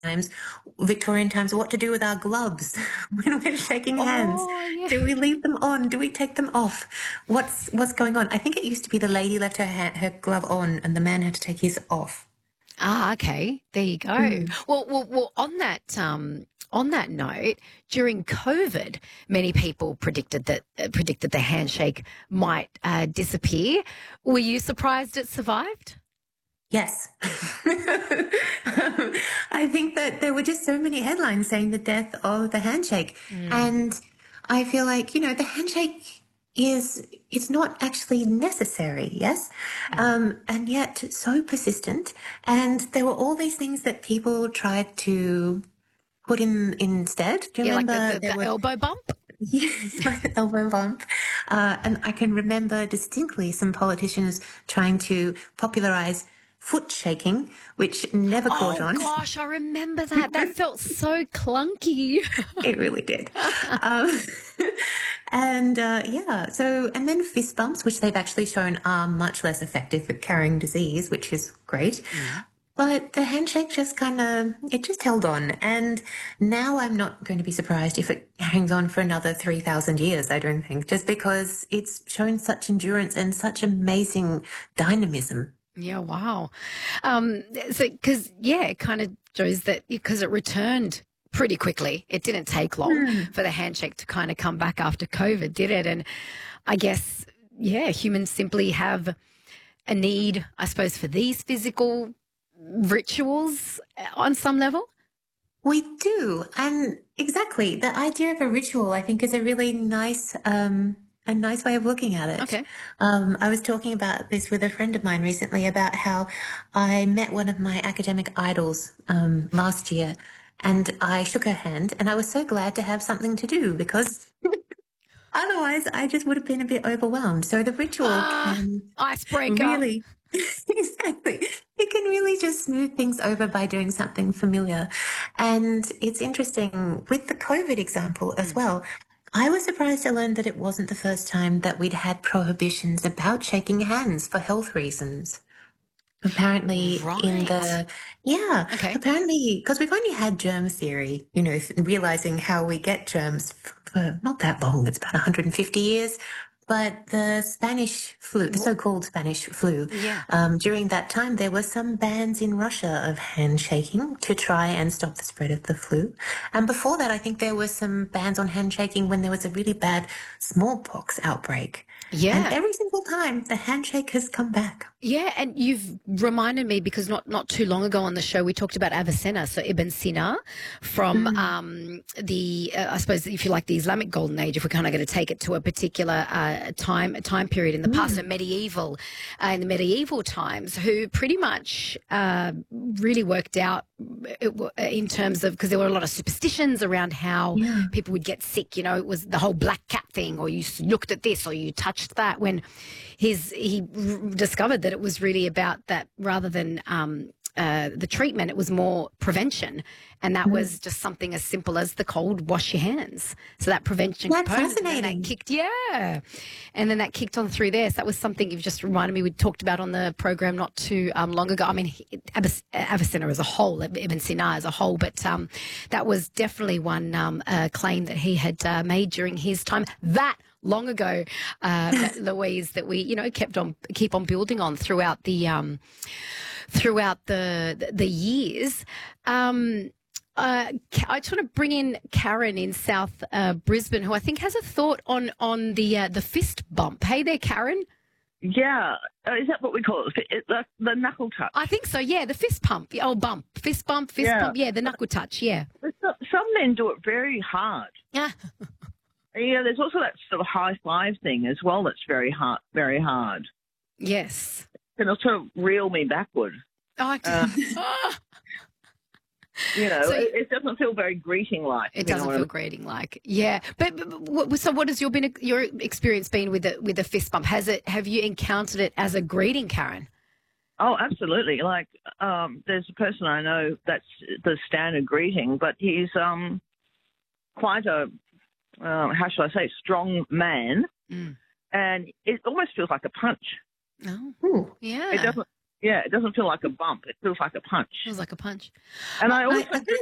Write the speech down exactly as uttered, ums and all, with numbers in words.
times, Victorian times, what to do with our gloves when we're shaking hands. Oh, yeah. Do we leave them on? Do we take them off? What's what's going on? I think it used to be the lady left her hand, her glove on, and the man had to take his off. Ah, okay. There you go. Mm. Well, well, well. On that, um, on that note, during COVID, many people predicted that uh, predicted the handshake might uh, disappear. Were you surprised it survived? Yes. Um, I think that there were just so many headlines saying the death of the handshake. Mm. And I feel like, you know, the handshake is it's not actually necessary, yes? Mm. Um, and yet so persistent. And there were all these things that people tried to put in instead. Do you Yeah, like the, remember the, there the were elbow bump. yes, like the elbow bump. Uh, and I can remember distinctly some politicians trying to popularize foot shaking, which never caught Oh on. gosh, I remember that. That felt so clunky. It really did. Um, and uh, yeah, so, and then fist bumps, which they've actually shown are much less effective at carrying disease, which is great. Mm. But the handshake just kind of, it just held on. And now I'm not going to be surprised if it hangs on for another three thousand years, I don't think, just because it's shown such endurance and such amazing dynamism. Yeah, wow. Um, so, because, yeah, it kind of shows that because it returned pretty quickly. It didn't take long Hmm. for the handshake to kind of come back after COVID, did it? And I guess, yeah, humans simply have a need, I suppose, for these physical rituals uh, on some level. We do. And exactly, the idea of a ritual, I think, is a really nice, um, a nice way of looking at it. Okay. Um, I was talking about this with a friend of mine recently about how I met one of my academic idols, um, last year, and I shook her hand, and I was so glad to have something to do because otherwise I just would have been a bit overwhelmed. So the ritual Ah, can icebreaker. really, exactly. It can really just smooth things over by doing something familiar. And it's interesting with the COVID example as Mm. well. I was surprised to learn that it wasn't the first time that we'd had prohibitions about shaking hands for health reasons. Apparently, in Right. the, yeah, Okay. apparently, because we've only had germ theory, you know, realizing how we get germs f- for not that long, it's about one hundred fifty years. But the Spanish flu, the Wh- so-called Spanish flu, Yeah. um, during that time, there were some bans in Russia of handshaking to try and stop the spread of the flu. And before that, I think there were some bans on handshaking when there was a really bad smallpox outbreak. And Yeah. every single time, the handshake has come back. Yeah, and you've reminded me because not not too long ago on the show we talked about Avicenna, so Ibn Sina, from Mm. um, the uh, I suppose if you like the Islamic Golden Age, if we're kind of going to take it to a particular uh, time a time period in the past, so Mm. medieval, uh, in the medieval times, who pretty much uh, really worked out it, w- in terms of because there were a lot of superstitions around how Yeah. people would get sick. You know, it was the whole black cat thing, or you s- looked at this, or you touched that. When his he r- discovered that it was really about that rather than um, uh, the treatment, it was more prevention, and that Mm. was just something as simple as the cold wash your hands. So that prevention That's component, and then that fascinating. kicked, yeah, and then that kicked on through there. So that was something you've just reminded me. We talked about on the program not too um, long ago. I mean, he- Avic- Avicenna as a whole, Ibn Sina as a whole, but um, that was definitely one um, uh, claim that he had uh, made during his time. That long ago, uh, Louise, that we you know kept on keep on building on throughout the um, throughout the the years. Um, uh, Ca- I just want to bring in Karen in South uh, Brisbane, who I think has a thought on on the uh, the fist bump. Hey there, Karen. Yeah, uh, is that what we call it? it the, the knuckle touch. I think so. Yeah, the fist pump, the old bump, fist bump, fist Yeah, bump. Yeah, the knuckle touch. Yeah. But some some men do it very hard. Yeah. Yeah, there's also that sort of high five thing as well. That's very hard, very hard. Yes. Can sort of reel me backward. Oh, I Uh, did. Ah! you know, So it, it doesn't feel very greeting like. it You know doesn't what I feel mean? greeting like, yeah. But, but, but what- so, what has your been your experience been with the with the fist bump? Has it have you encountered it as a greeting, Karen? Oh, absolutely. Like, um, there's a person I know that's the standard greeting, but he's um quite a uh, how shall I say strong man, Mm. and it almost feels like a punch. Oh, Ooh. It yeah. doesn't. Yeah, it doesn't feel like a bump. It feels like a punch. Feels like a punch. And I I- also I-